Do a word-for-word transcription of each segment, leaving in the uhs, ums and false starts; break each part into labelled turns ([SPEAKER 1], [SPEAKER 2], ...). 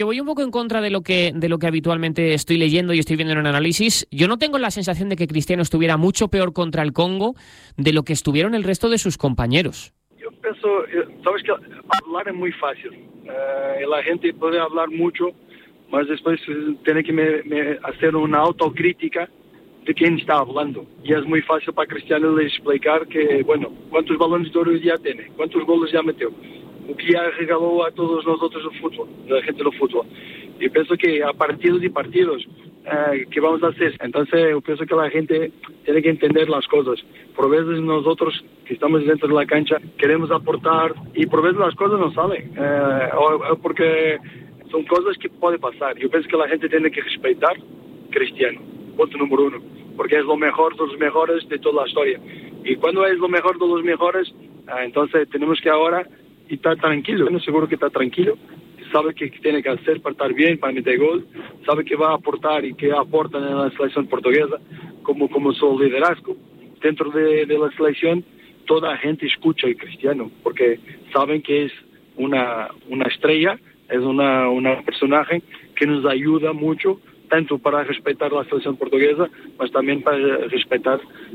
[SPEAKER 1] Yo voy un poco en contra de lo que de lo que habitualmente estoy leyendo y estoy viendo en el análisis. Yo no tengo la sensación de que Cristiano estuviera mucho peor contra el Congo de lo que estuvieron el resto de sus compañeros.
[SPEAKER 2] Yo pienso, sabes que hablar es muy fácil. Uh, la gente puede hablar mucho, mas después tiene que me, me hacer una autocrítica de quién está hablando. Y es muy fácil para Cristiano explicar que, bueno, cuántos balones de oro ya tiene, cuántos goles ya metió, o que ya regaló a todos nosotros el fútbol, la gente del fútbol. Y pienso que a partidos y partidos uh, que vamos a hacer. Entonces yo pienso que la gente tiene que entender las cosas. Por veces nosotros que estamos dentro de la cancha queremos aportar y por veces las cosas no salen, uh, porque son cosas que pueden pasar. Yo pienso que la gente tiene que respetar Cristiano, punto número uno, porque es lo mejor de los mejores de toda la historia. Y cuando es lo mejor de los mejores, uh, entonces tenemos que ahora estar tranquilo. Yo seguro que está tranquilo, sabe qué tiene que hacer para estar bien, para meter gol, sabe que va a aportar y que aporta en la selección portuguesa como, como su liderazgo. Dentro de, de la selección, toda la gente escucha a Cristiano, porque saben que es una, una estrella, es una, una personaje que nos ayuda mucho, tanto para respetar la selección portuguesa, pero también para respetar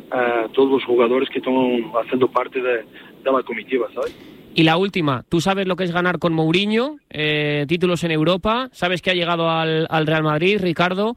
[SPEAKER 2] a todos los jugadores que están haciendo parte de, de la comitiva, ¿sabes?
[SPEAKER 1] Y la última, tú sabes lo que es ganar con Mourinho, eh, títulos en Europa, sabes que ha llegado al, al Real Madrid, Ricardo.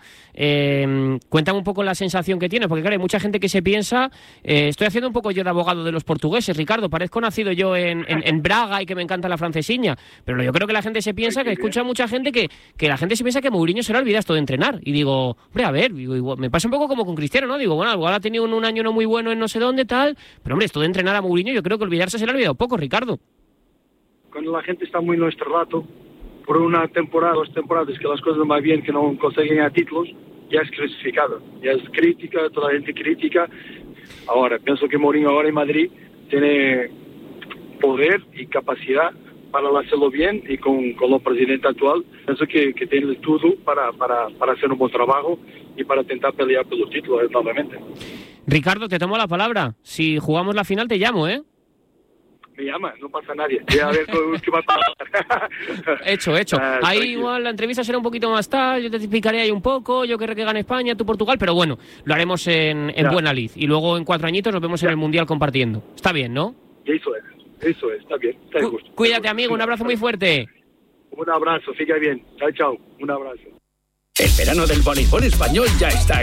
[SPEAKER 1] Eh, cuéntame un poco la sensación que tienes, porque claro, hay mucha gente que se piensa, eh, estoy haciendo un poco yo de abogado de los portugueses, Ricardo, parezco nacido yo en, en, en Braga y que me encanta la francesiña, pero yo creo que la gente se piensa, que escucha a mucha gente que, que la gente se piensa que Mourinho se le olvida esto de entrenar. Y digo, hombre, a ver, digo, igual, me pasa un poco como con Cristiano, ¿no? Digo, bueno, igual ha tenido un, un año no muy bueno en no sé dónde, tal, pero hombre, esto de entrenar a Mourinho yo creo que olvidarse se le ha olvidado poco, Ricardo.
[SPEAKER 2] Cuando la gente está muy en nuestro rato, por una temporada, dos temporadas que las cosas no van bien, que no consiguen a títulos, ya es crucificado, ya es crítica, toda la gente crítica. Ahora, pienso que Mourinho ahora en Madrid tiene poder y capacidad para hacerlo bien y con, con el presidente actual, pienso que, que tiene todo para, para, para hacer un buen trabajo y para intentar pelear por los títulos nuevamente.
[SPEAKER 1] Ricardo, te tomo la palabra. Si jugamos la final te llamo, ¿eh?
[SPEAKER 2] Me llama, no pasa nadie. Voy a ver qué va a pasar.
[SPEAKER 1] Hecho, hecho.
[SPEAKER 2] Ah,
[SPEAKER 1] ahí
[SPEAKER 2] tranquilo.
[SPEAKER 1] igual la entrevista será un poquito más tal, yo te explicaré ahí un poco, yo querré que gane España, tú Portugal, pero bueno, lo haremos en, en buena lid. Y luego en cuatro añitos nos vemos ya en el Mundial compartiendo. Está bien, ¿no?
[SPEAKER 2] Eso es, eso es, está bien, está de gusto.
[SPEAKER 1] Cuídate, amigo, un abrazo muy fuerte.
[SPEAKER 2] Un abrazo, siga bien. Chao, chao. Un abrazo.
[SPEAKER 3] El verano del voleibol español ya está